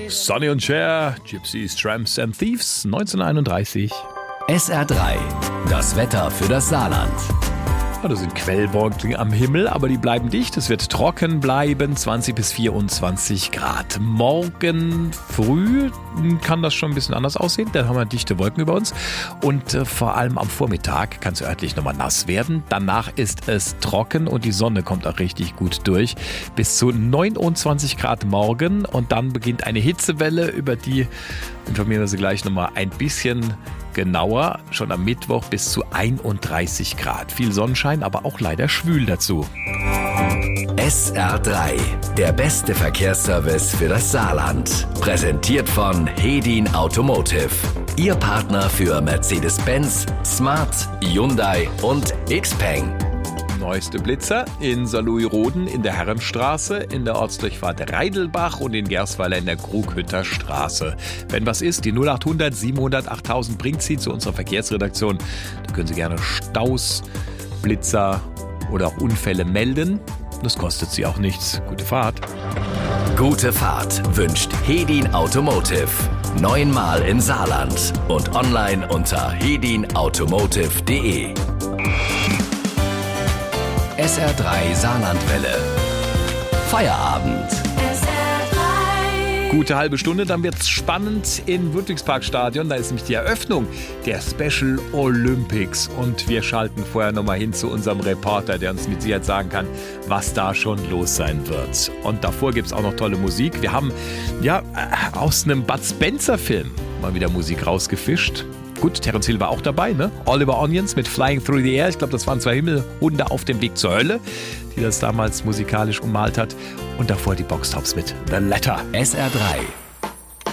Sonny und Cher, Gypsies, Tramps and Thieves, 1931. SR3, das Wetter für das Saarland. Da sind Quellwolken am Himmel, aber die bleiben dicht. Es wird trocken bleiben, 20 bis 24 Grad. Morgen früh kann das schon ein bisschen anders aussehen. Da haben wir dichte Wolken über uns. Und vor allem am Vormittag kann es örtlich nochmal nass werden. Danach ist es trocken und die Sonne kommt auch richtig gut durch. Bis zu 29 Grad morgen. Und dann beginnt eine Hitzewelle, über die informieren wir Sie gleich nochmal ein bisschen genauer, schon am Mittwoch bis zu 31 Grad. Viel Sonnenschein, aber auch leider schwül dazu. SR3, der beste Verkehrsservice für das Saarland. Präsentiert von Hedin Automotive. Ihr Partner für Mercedes-Benz, Smart, Hyundai und Xpeng. Neueste Blitzer in Saarlouis-Roden in der Herrenstraße, in der Ortsdurchfahrt Reidelbach und in Gersweiler in der Krughütter Straße. Wenn was ist, die 0800 700 8000 bringt Sie zu unserer Verkehrsredaktion. Da können Sie gerne Staus, Blitzer oder auch Unfälle melden. Das kostet Sie auch nichts. Gute Fahrt. Gute Fahrt wünscht Hedin Automotive. 9-mal im Saarland und online unter hedinautomotive.de. SR3 Saarlandwelle. Feierabend. Gute halbe Stunde, dann wird's spannend im Ludwigsparkstadion. Da ist nämlich die Eröffnung der Special Olympics. Und wir schalten vorher nochmal hin zu unserem Reporter, der uns mit Sicherheit sagen kann, was da schon los sein wird. Und davor gibt's auch noch tolle Musik. Wir haben ja aus einem Bud Spencer-Film mal wieder Musik rausgefischt. Gut, Terence Hill war auch dabei, ne? Oliver Onions mit Flying Through the Air. Ich glaube, das waren 2 Himmelhunde auf dem Weg zur Hölle, die das damals musikalisch ummalt hat. Und davor die Boxtops mit The Letter. SR3.